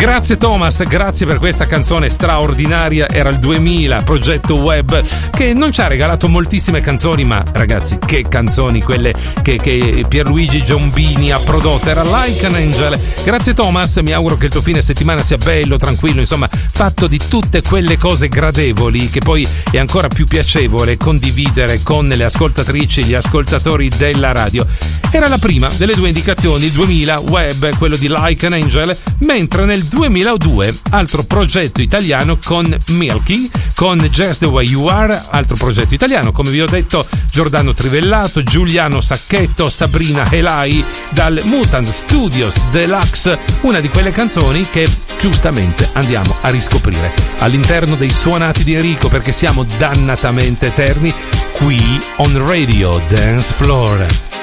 Grazie Thomas, grazie per questa canzone straordinaria. Era il 2000, Progetto Web, che non ci ha regalato moltissime canzoni, ma ragazzi, che canzoni quelle che Pierluigi Giombini ha prodotto. Era Like an Angel. Grazie Thomas, mi auguro che il tuo fine settimana sia bello, tranquillo, insomma fatto di tutte quelle cose gradevoli che poi è ancora più piacevole condividere con le ascoltatrici e gli ascoltatori della radio. Era la prima delle due indicazioni, il 2000 Web, quello di Like an Angel, mentre nel 2002 altro progetto italiano con Milky, con Just the Way You Are, altro progetto italiano, come vi ho detto, Giordano Trivellato, Giuliano Sacchetto, Sabrina Helai, dal Mutant Studios Deluxe, una di quelle canzoni che giustamente andiamo a riscoprire all'interno dei suonati di Enrico, perché siamo dannatamente eterni qui on Radio Dance Floor.